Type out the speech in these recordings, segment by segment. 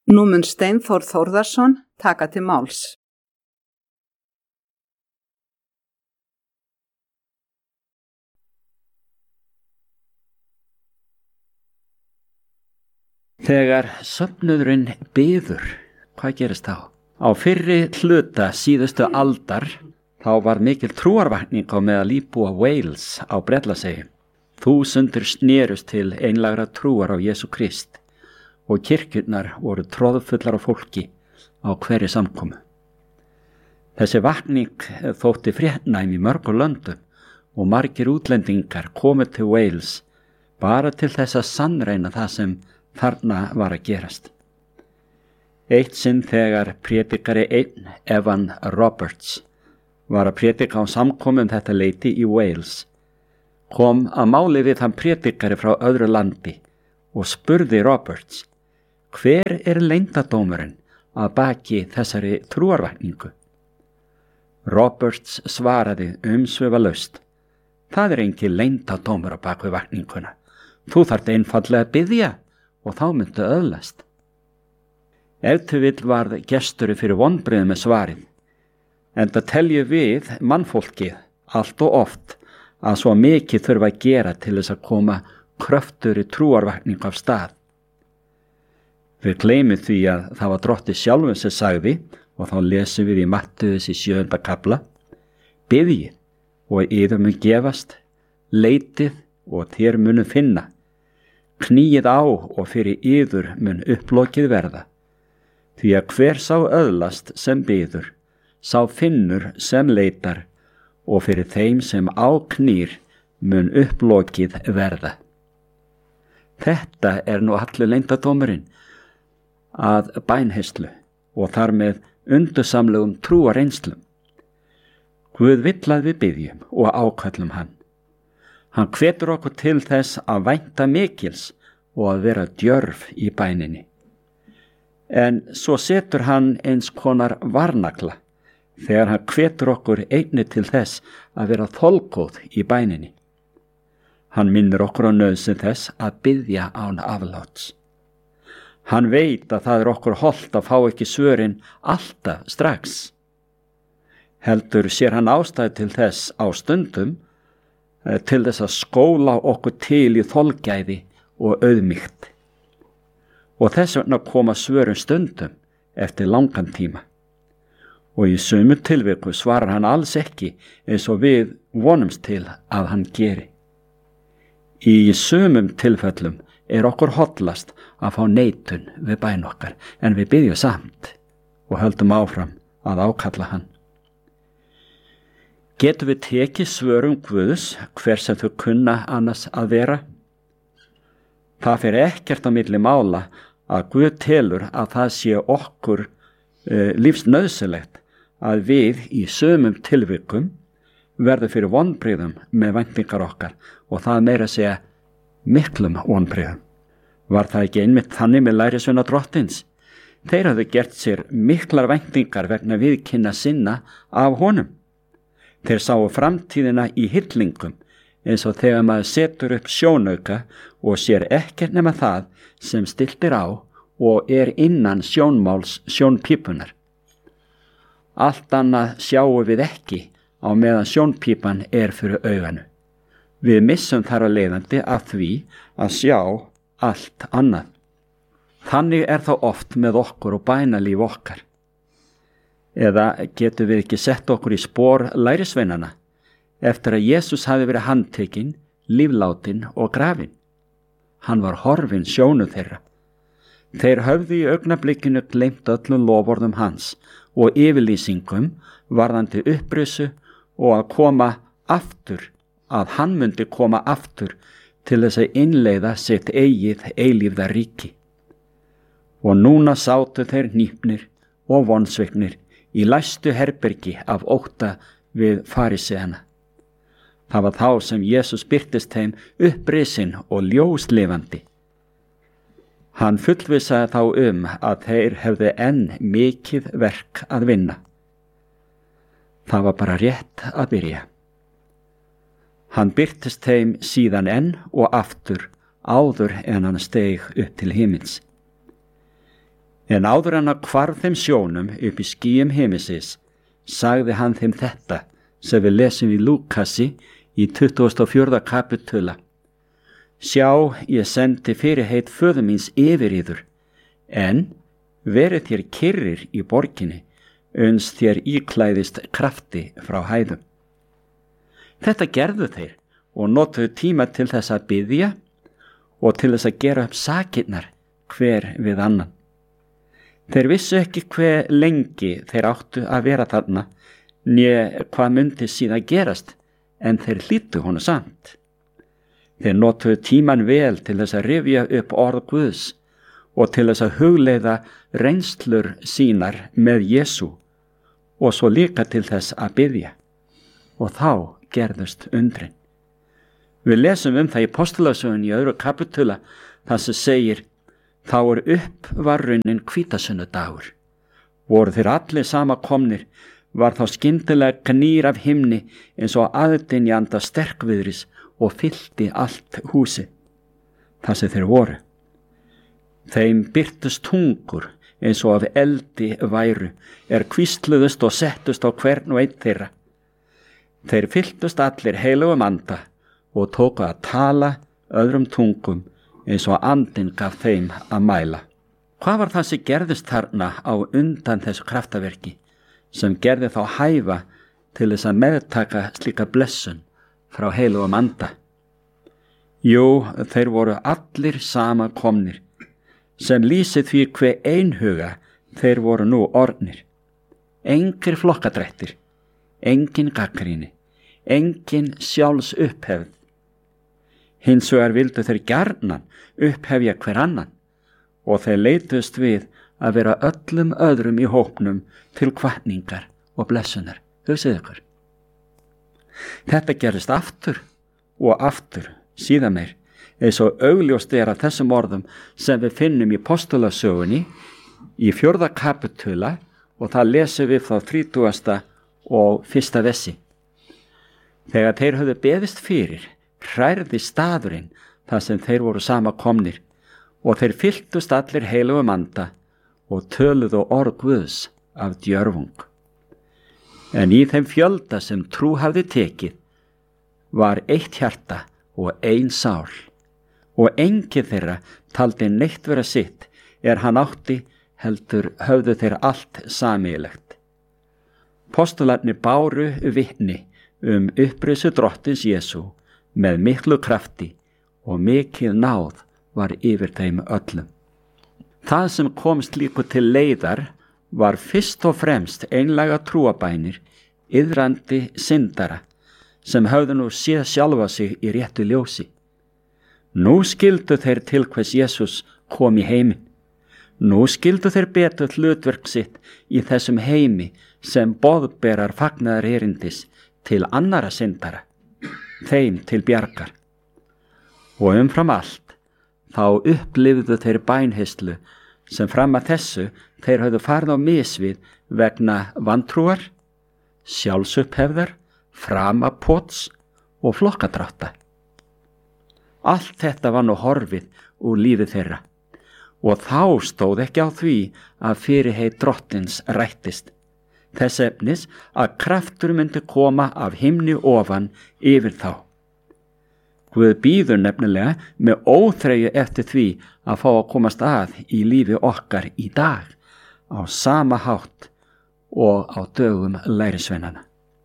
Nú mun Steinþór Þórðarson taka til máls. Þegar söfnuðurinn biður, hvað gerist þá? Á fyrri hluta síðustu aldar þá var mikil trúarvakning á meðal íbúa Wales á Bretlandseyjum. Þúsundir snerust til einlægra trúar á Jesú Krist og kirkjurnar voru troðfullar af fólki á hverri samkomu. Þessi vakning þótti fréttnæm í mörgum löndum og margir útlendingar komu til Wales bara til þess að sannreyna það sem þarna var að gerast. Eitt sinn þegar prédikari einn, Evan Roberts, var að prédika á samkomu þetta leyti í Wales, kom að máli við þann prédikari frá öðru landi og spurði Roberts, hver leyndardómurinn að baki þessari trúarvakningu? Roberts svaraði umsvifalaust, það engin leyndardómur á bak við vakninguna. Þú þarft einfaldlega að biðja og þá myndu öðlast. Ef til vill varð gesturinn fyrir vonbrigði með svarið, enda telju við mannfólkið allt og oft að svo mikið þurfa að gera til þess að koma kröftugri trúarvakningu af stað. Við gleymum því að það var Drottinn sjálfur sem sagði, og þá lesum við í Mattheus í 7. kapla, biðjið og yður mun gefast, leitið og þér munu finna, kníið á og fyrir yður mun upplokið verða, því að hver sá öðlast sem biður, sá finnur sem leitar og fyrir þeim sem áknýr mun upplokið verða. Þetta nú allur leyndardómurinn að bænheyslu og þar með undursamlegum trúarreynslum. Guð vill að við biðjum og áköllum hann. Hann hvetur okkur til þess að vænta mikils og að vera djörf í bæninni. En svo setur hann eins konar varnagla þegar hann hvetur okkur einnig til þess að vera þolgóð í bæninni. Hann minnir okkur á nauðsyn þess að biðja án afláts. Hann veit að það okkur hollt að fá ekki svörin alltaf strax. Heldur sér hann ástæðu til þess á stundum til þess að skóla okkur til í þolgæði og auðmýkt. Og þess vegna koma svörin stundum eftir langan tíma. Og í sumu tilviku svarar hann alls ekki eins og við vonumst til að hann geri. Í sumum tilfellum okkur hollast að fá neitun við bæn okkar, en við biðjum samt og höldum áfram að ákalla hann. Getum við tekið svörum Guðs hver sem þau kunna annars að vera? Það fer ekkert á milli mála að Guð telur að það sé okkur lífsnauðsynlegt að við í sumum tilvikum verðum fyrir vonbrigðum með væntingar okkar og það meira að segja miklum vonbrigðum. Var það ekki einmitt þannig með lærisveina Drottins? Þeir hafðu gert sér miklar væntingar vegna viðkynna sinna af honum. Þeir sáu framtíðina í hillingum eins og þegar maður setur upp sjónauka og sér ekkert nema það sem stiltir á og innan sjónmáls sjónpípunar. Allt annað sjáum við ekki á meðan sjónpípan fyrir auganu. Við missum þar að leiðandi að því að sjá allt annað. Þannig þá oft með okkur og bænalíf okkar. Eða getum við ekki sett okkur í spor lærisveinana eftir að Jesús hafi verið handtekinn, líflátin og grafinn. Hann var horfinn sjónu þeirra. Þeir höfðu í augnablikinu gleymt öllum loforðum hans og yfirlýsingum varðandi upprisu og að koma aftur, að hann myndi koma aftur til þess að innleiða sitt eigið eilífða ríki. Og núna sátu þeir hnípnir og vonsviknir í læstu herbergi af ótta við fariseana. Það var þá sem Jesús birtist þeim upprisinn og ljóslifandi. Hann fullvissaði þá að þeir hefðu enn mikið verk að vinna. Það var bara rétt að byrja. Hann birtist þeim síðan enn og aftur áður en hann steig upp til himins. En áður en að hvarf þeim sjónum upp í skýjum himinsins, sagði hann þeim þetta sem við lesum í Lúkasi í 24. kapitula. Sjá, ég sendi fyrirheit föður míns yfir yður, en verið þér kyrrir í borginni, uns þér íklæðist krafti frá hæðum. Þetta gerðu þeir og notuðu tíma til þess að biðja og til þess að gera upp sakirnar hver við annan. Þeir vissu ekki hve lengi þeir áttu að vera þarna, né hvað myndi síðan gerast, en þeir hlýddu honum samt. Þeir notuðu tíman vel til þess að rifja upp orð Guðs og til þess að hugleiða reynslur sínar með Jesú og svo líka til þess að biðja. Og þá gerðust undrin. Við lesum það í Postulasögunni í 2. kapitula þar sem segir: þá var runnin hvítasunnudagur. Voru þeir allir samankomnir, var þá skyndilega gnýr af himni eins og aðdynjanda sterkviðris og fyllti allt húsið þar sem þeir voru. Þeim birtust tungur eins og af eldi væru, hvísluðust og settust á hvern og einn þeirra. Þeir fylltust allir heilugum anda og tóku að tala öðrum tungum eins og andinn gaf þeim að mæla. Hvað var það sem gerðist þarna á undan þessu kraftaverki, sem gerði þá hæfa til þess að meðtaka slíka blessun frá heilugum anda? Jú, þeir voru allir samankomnir, sem lýsir því hve einhuga þeir voru nú orðnir. Engir flokkadrættir, engin gagnrýni, engin sjálfs upphefð. Hins vegar vildu þeir gjarnan upphefja hver annan og þeir leituðust við að vera öllum öðrum í hópnum til hvatningar og blessunar. Hugsið ykkur. Þetta gerist aftur og aftur síðan meir, eins og augljóst af þessum orðum sem við finnum í Postulasögunni í 4. kapitula og það lesum við frá 30. og 1. versi. Þegar þeir höfðu beðist fyrir, hrærði staðurinn þar sem þeir voru samankomnir og þeir fylltust allir heilugum anda og töluðu orð Guðs af djörfung. En í þeim fjölda sem trú hafði tekið var eitt hjarta og ein sál, og enginn þeirra taldi neitt vera sitt hann átti, heldur höfðu þeir allt sameiginlegt. Postularnir báru vitni upprisu drottins Jesú með miklu krafti og mikil náð var yfir þeim öllum. Það sem kom slíku til leiðar var fyrst og fremst einlæga trúabænir iðrandi syndara sem höfðu nú séð sjálfa sig í réttu ljósi. Nú skildu þeir til hvers Jesús kom í heiminn. Nú skildu þeir betur hlutverk sitt í þessum heimi sem boðberar fagnaðar erindis til annara syndara, þeim til bjargar. Og umfram allt, þá upplifðu þeir bænheyslu sem fram að þessu þeir höfðu farið á misvið vegna vantrúar, sjálfsupphefðar, framapots og flokkadrátta. Allt þetta var nú horfið úr lífi þeirra og þá stóð ekki á því að fyrirheit drottins rættist, þess efnis að kraftur myndi koma af himni ofan yfir þá. Guð bíður nefnilega með óþreyju eftir því að fá að komast að í lífi okkar í dag á sama hátt og á dögum lærisveinana.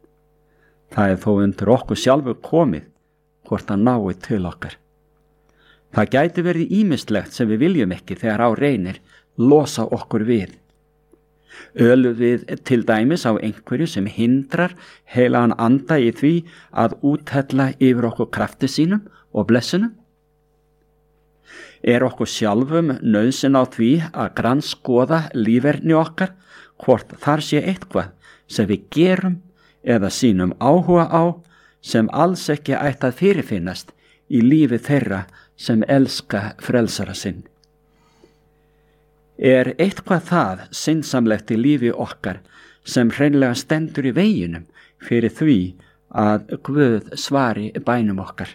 Það þó undir okkur sjálfur komið hvort að nái til okkar. Það gæti verið ýmislegt sem við viljum ekki þegar á reynir losa okkur við. Ölum við til dæmis á einhverju sem hindrar heilagan anda í því að úthella yfir okkur krafti sínum og blessunum? Okkur sjálfum nauðsyn á því að grannskoða líferni okkar hvort þar sé eitthvað sem við gerum eða sínum áhuga á sem alls ekki ætti að fyrirfinnast í lífi þeirra sem elska frelsara sinn? Eitthvað það syndsamlegt í lífi okkar sem hreinlega stendur í veginum fyrir því að Guð svari bænum okkar?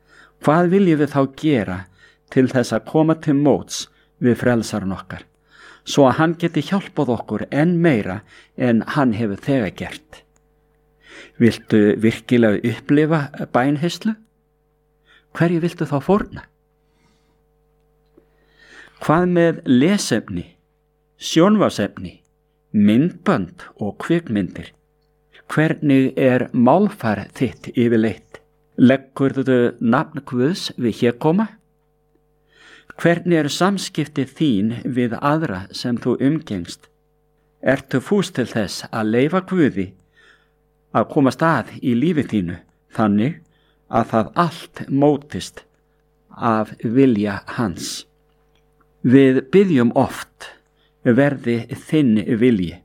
Hvað viljum við þá gera til þess að koma til móts við frelsaran okkar, svo að hann geti hjálpað okkur enn meira en hann hefur þegar gert. Viltu virkilega upplifa bænheyslu? Hverju viltu þá fórna? Hvað með lesefni, sjónvarpsefni, myndbönd og kvikmyndir? Hvernig málfar þitt yfirleitt? Leggurðu nafn Guðs við hégóma? Hvernig samskipti þín við aðra sem þú umgengst? Ertu fús til þess að leyfa Guði að komast að í lífi þínu þannig að það allt mótist af vilja hans? Við biðjum oft, verði þinn vilji.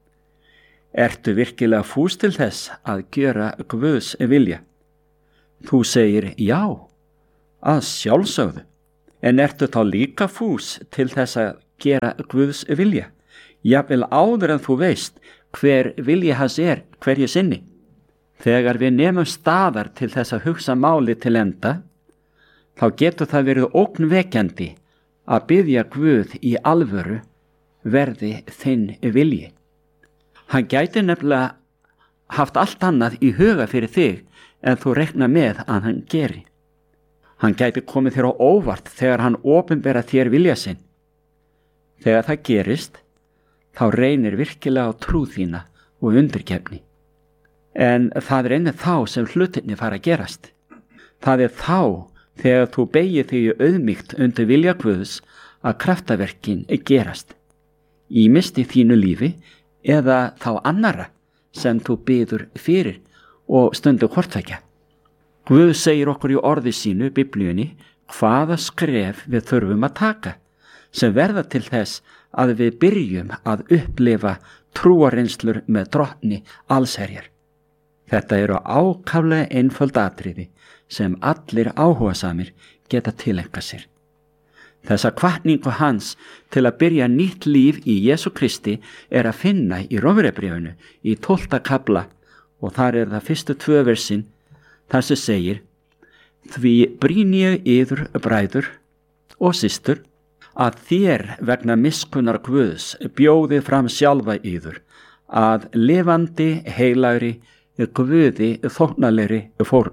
Ertu virkilega fús til þess að gjöra Guðs vilja? Þú segir já, að sjálfsögðu. En ertu þá líka fús til þess að gera Guðs vilja? Jafnvel áður en þú veist hver vilji hans hverju sinni. Þegar við nemum staðar til þess að hugsa máli til enda, þá getur það verið ógnvekjandi að biðja Guð í alvöru, verði þinn vilji. Hann gæti nefnilega haft allt annað í huga fyrir þig en þú reikna með að hann geri. Hann gæti komið þér á óvart þegar hann opinbera þér vilja sinn. Þegar það gerist, þá reynir virkilega á trú þína og undirgefni. En það einnig þá sem hlutinni fara að gerast. Það þá þegar þú beygir þig auðmýkt undir vilja Guðs að kraftaverkin gerast. Ýmist í þínu lífi eða þá annara sem þú biður fyrir og stundu hvortveggja. Guð segir okkur í orði sínu, Biblíunni, hvaða skref við þurfum að taka sem verða til þess að við byrjum að upplifa trúarreynslur með drottni allsherjar. Þetta eru ákaflega einföld atriði sem allir áhugasamir geta tileinka sér. Þessa hvatningu hans til að byrja nýtt líf í Jesú Kristi að finna í Rómverjabréfinu í 12. kafla og þar það fyrstu 2 versin þar sem segir: Því brýni ég yður, bræður og systur, að þér vegna miskunnar Guðs bjóði fram sjálfa yður að lifandi, heilagri, Guði þóknanlegri fórn.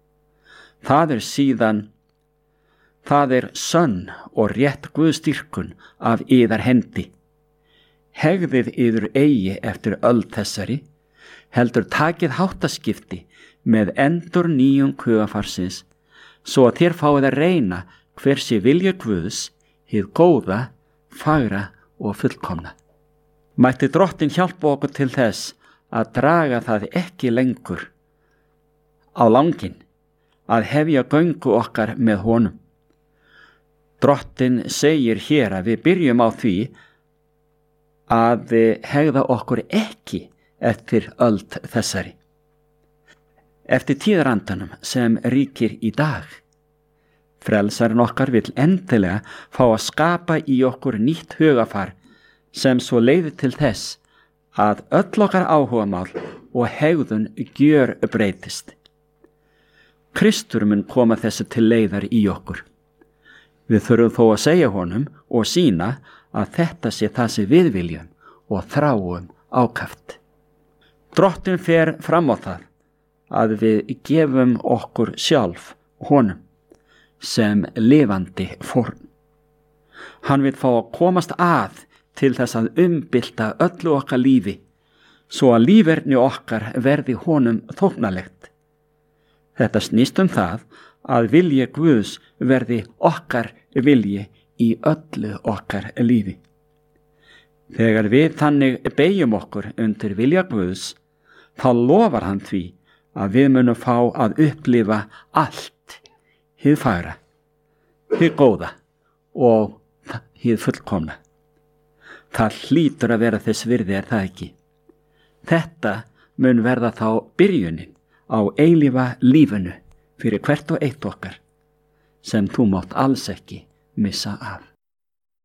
Það sönn og rétt Guðsdýrkun af yðar hendi. Hegðið yður eigi eftir öld þessari, heldur takið háttaskipti með endur nýjum hugafarsins, svo að þér fáið að reyna hver sé vilja Guðs, hið góða, fagra og fullkomna. Mætti Drottinn hjálpa okkur til þess að draga það ekki lengur á langinn, að hefja göngu okkar með honum. Drottinn segir hér að við byrjum á því að hegða okkur ekki eftir öld þessari. Eftir tíðarandanum sem ríkir í dag. Frelsarinn okkar vill endilega fá að skapa í okkur nýtt hugafar sem svo leiðir til þess að öll okkar áhugamál og hegðun gjörbreytist. Kristur mun koma þessu til leiðar í okkur. Við þurfum þó að segja honum og sýna að þetta sé það sem við viljum og þráum ákaft. Drottinn fer fram á það að við gefum okkur sjálf honum sem lifandi fórn. Hann vill fá að komast að til þess að umbylta öllu okkar lífi, svo að líferni okkar verði honum þóknanlegt. Þetta snýst það að vilji Guðs verði okkar vilji í öllu okkar lífi. Þegar við þannig beygjum okkur undir vilja Guðs, þá lofar hann því að við munum fá að upplifa allt hið fagra, hið góða og hið fullkomna. Það hlýtur að vera þess virði, það ekki? Þetta mun verða þá byrjunin á eilífa lífinu fyrir hvert og eitt okkar sem þú mátt alls ekki missa af.